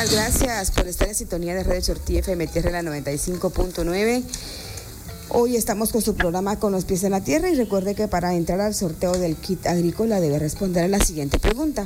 Muchísimas gracias por estar en sintonía de Radio Chortí FM Tierra en la 95.9. Hoy estamos con su programa Con los pies en la tierra y recuerde que para entrar al sorteo del kit agrícola debe responder a la siguiente pregunta.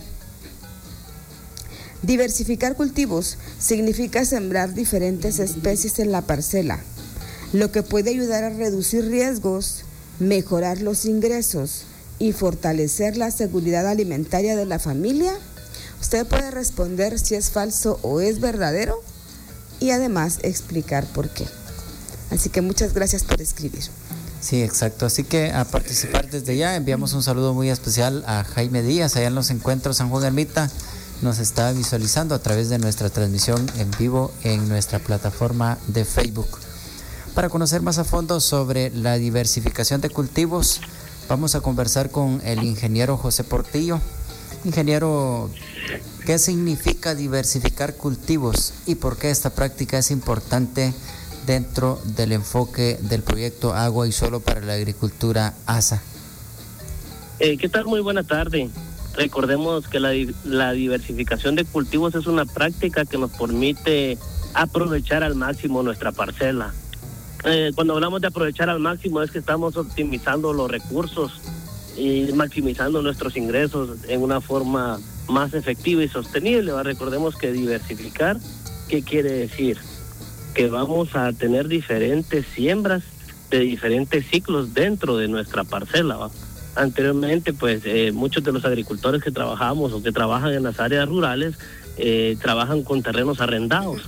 Diversificar cultivos significa sembrar diferentes especies en la parcela, lo que puede ayudar a reducir riesgos, mejorar los ingresos y fortalecer la seguridad alimentaria de la familia. Usted puede responder si es falso o es verdadero y además explicar por qué. Así que muchas gracias por escribir. Sí, exacto. Así que a participar desde ya, enviamos un saludo muy especial a Jaime Díaz, allá en los encuentros San Juan Ermita. Nos está visualizando a través de nuestra transmisión en vivo en nuestra plataforma de Facebook. Para conocer más a fondo sobre la diversificación de cultivos, vamos a conversar con el ingeniero José Portillo. Ingeniero, ¿qué significa diversificar cultivos y por qué esta práctica es importante dentro del enfoque del proyecto Agua y Suelo para la Agricultura ASA? ¿Qué tal? Muy buena tarde. Recordemos que la diversificación de cultivos es una práctica que nos permite aprovechar al máximo nuestra parcela. Cuando hablamos de aprovechar al máximo es que estamos optimizando los recursos y maximizando nuestros ingresos en una forma más efectiva y sostenible. Recordemos que diversificar, ¿qué quiere decir? Que vamos a tener diferentes siembras de diferentes ciclos dentro de nuestra parcela, ¿va? Anteriormente, pues, muchos de los agricultores que trabajamos o que trabajan en las áreas rurales trabajan con terrenos arrendados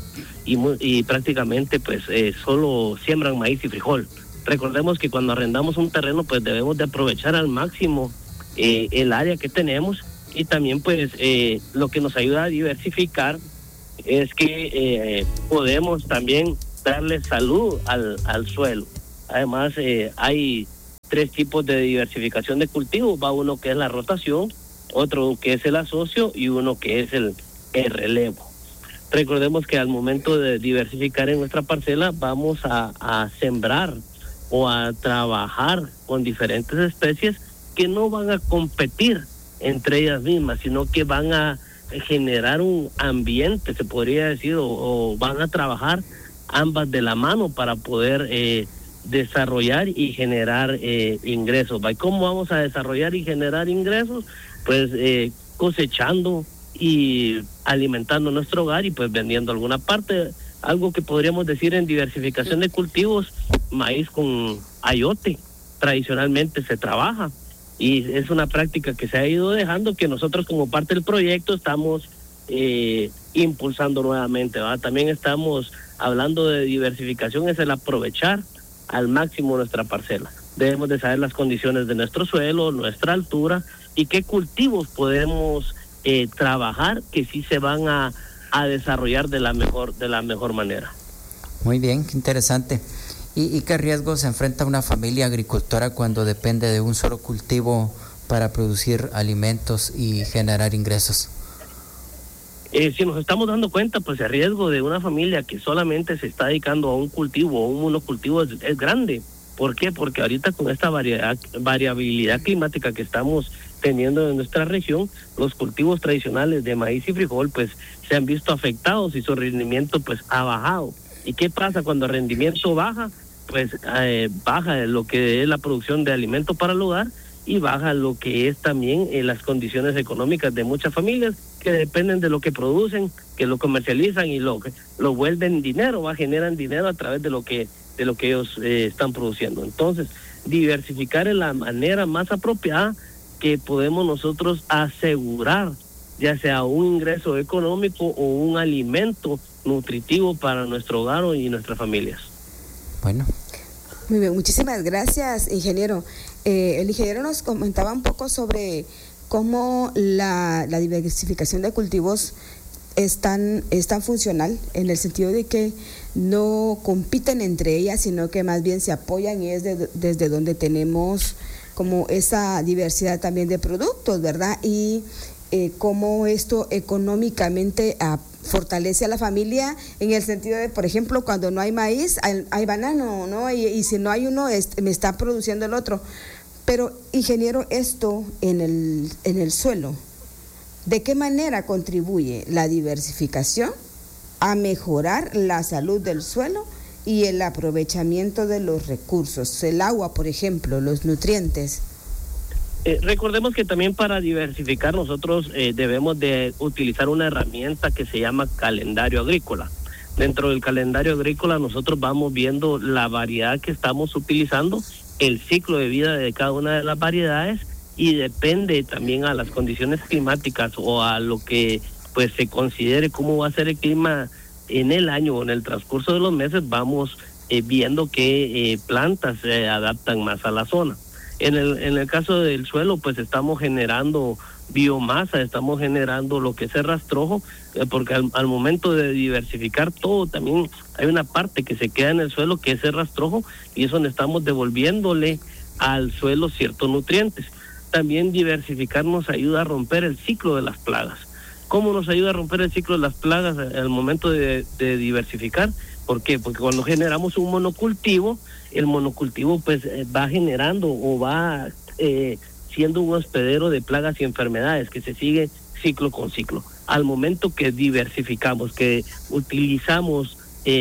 y prácticamente, pues, solo siembran maíz y frijol. Recordemos que cuando arrendamos un terreno, pues, debemos de aprovechar al máximo el área que tenemos y también, pues, lo que nos ayuda a diversificar es que podemos también darle salud al suelo. Además, hay 3 tipos de diversificación de cultivos. Va uno que es la rotación, otro que es el asocio y uno que es el relevo. Recordemos que al momento de diversificar en nuestra parcela vamos a sembrar o a trabajar con diferentes especies que no van a competir entre ellas mismas, sino que van a generar un ambiente, se podría decir, o van a trabajar ambas de la mano para poder desarrollar y generar ingresos. ¿Cómo vamos a desarrollar y generar ingresos? Pues cosechando y alimentando nuestro hogar y pues vendiendo alguna parte. Algo que podríamos decir en diversificación de cultivos, maíz con ayote, tradicionalmente se trabaja. Y es una práctica que se ha ido dejando, que nosotros como parte del proyecto estamos impulsando nuevamente, ¿va? También estamos hablando de diversificación, es el aprovechar al máximo nuestra parcela. Debemos de saber las condiciones de nuestro suelo, nuestra altura y qué cultivos podemos trabajar que sí se van a desarrollar de la mejor manera. Muy bien, qué interesante. ¿Y qué riesgos se enfrenta una familia agricultora cuando depende de un solo cultivo para producir alimentos y generar ingresos? Si nos estamos dando cuenta, pues el riesgo de una familia que solamente se está dedicando a un cultivo o un monocultivo es grande. ¿Por qué? Porque ahorita con esta variabilidad climática que estamos teniendo en nuestra región, los cultivos tradicionales de maíz y frijol pues se han visto afectados y su rendimiento pues ha bajado. ¿Y qué pasa cuando el rendimiento baja? Pues baja lo que es la producción de alimento para el hogar y baja lo que es también las condiciones económicas de muchas familias que dependen de lo que producen, que lo comercializan y lo vuelven dinero, generan dinero a través de lo que ellos están produciendo. Entonces, diversificar es la manera más apropiada que podemos nosotros asegurar, ya sea un ingreso económico o un alimento nutritivo para nuestro hogar y nuestras familias. Bueno. Muy bien, muchísimas gracias, ingeniero. El ingeniero nos comentaba un poco sobre cómo la diversificación de cultivos es tan funcional en el sentido de que no compiten entre ellas, sino que más bien se apoyan y es desde donde tenemos como esa diversidad también de productos, ¿verdad? Y cómo esto económicamente fortalece a la familia en el sentido de, por ejemplo, cuando no hay maíz, hay banano, ¿no? Y si no hay uno, me está produciendo el otro. Pero, ingeniero, esto en el suelo, ¿de qué manera contribuye la diversificación a mejorar la salud del suelo y el aprovechamiento de los recursos, el agua, por ejemplo, los nutrientes. Recordemos que también para diversificar nosotros debemos de utilizar una herramienta que se llama calendario agrícola. Dentro del calendario agrícola nosotros vamos viendo la variedad que estamos utilizando, el ciclo de vida de cada una de las variedades, y depende también a las condiciones climáticas o a lo que pues se considere cómo va a ser el clima en el año o en el transcurso de los meses, vamos viendo qué plantas se adaptan más a la zona. En el caso del suelo, pues estamos generando biomasa, estamos generando lo que es el rastrojo, porque al momento de diversificar todo, también hay una parte que se queda en el suelo que es el rastrojo, y es donde estamos devolviéndole al suelo ciertos nutrientes. También diversificar nos ayuda a romper el ciclo de las plagas. ¿Cómo nos ayuda a romper el ciclo de las plagas al momento de diversificar? ¿Por qué? Porque cuando generamos un monocultivo, el monocultivo pues va generando o va siendo un hospedero de plagas y enfermedades que se sigue ciclo con ciclo. Al momento que diversificamos, que utilizamos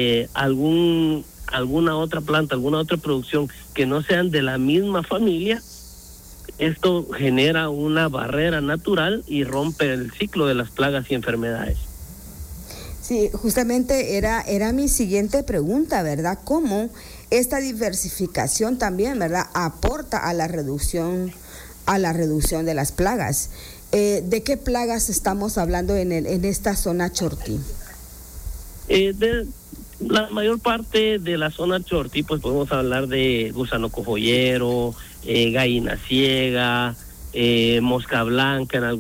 alguna otra planta, alguna otra producción que no sean de la misma familia, esto genera una barrera natural y rompe el ciclo de las plagas y enfermedades. Sí, justamente era mi siguiente pregunta, ¿verdad? ¿Cómo esta diversificación también, ¿verdad?, aporta a la reducción de las plagas? ¿De qué plagas estamos hablando en esta zona Chortí? De la mayor parte de la zona Chortí, pues podemos hablar de gusano cojollero, gallina ciega, mosca blanca en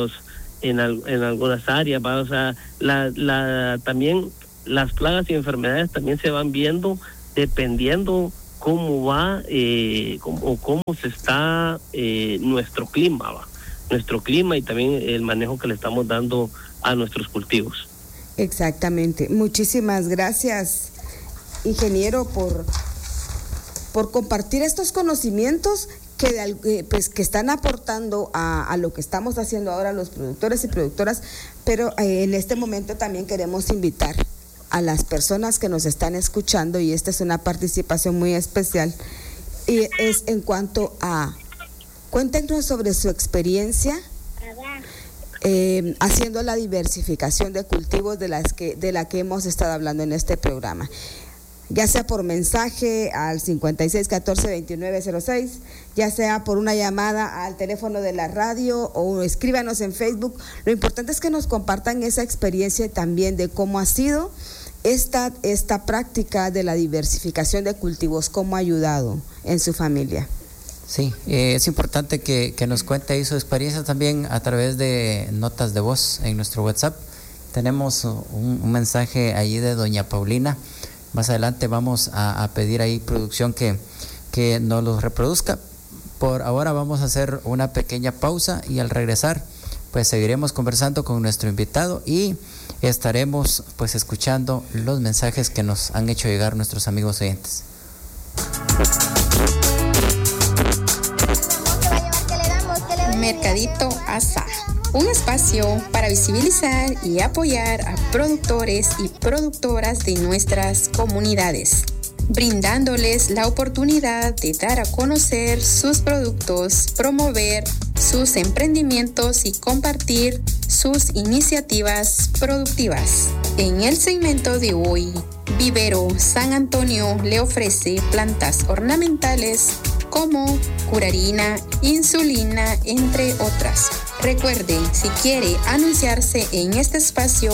algunas áreas, ¿va? O sea, también las plagas y enfermedades también se van viendo dependiendo cómo va cómo se está nuestro clima y también el manejo que le estamos dando a nuestros cultivos. Exactamente. Muchísimas gracias, ingeniero, por compartir estos conocimientos que están aportando a lo que estamos haciendo ahora los productores y productoras, pero en este momento también queremos invitar a las personas que nos están escuchando, y esta es una participación muy especial, y es en cuanto a, cuéntenos sobre su experiencia haciendo la diversificación de cultivos de la que hemos estado hablando en este programa, ya sea por mensaje al 5614-2906, ya sea por una llamada al teléfono de la radio, o escríbanos en Facebook. Lo importante es que nos compartan esa experiencia también de cómo ha sido esta práctica de la diversificación de cultivos, cómo ha ayudado en su familia. Sí, es importante que nos cuente ahí su experiencia también a través de notas de voz en nuestro WhatsApp. Tenemos un mensaje allí de doña Paulina. Más adelante vamos a pedir ahí producción que nos los reproduzca. Por ahora vamos a hacer una pequeña pausa, y al regresar pues seguiremos conversando con nuestro invitado y estaremos pues escuchando los mensajes que nos han hecho llegar nuestros amigos oyentes. Mercadito ASA, un espacio para visibilizar y apoyar a productores y productoras de nuestras comunidades, brindándoles la oportunidad de dar a conocer sus productos, promover sus emprendimientos y compartir sus iniciativas productivas. En el segmento de hoy, Vivero San Antonio le ofrece plantas ornamentales como curarina, insulina, entre otras. Recuerde, si quiere anunciarse en este espacio,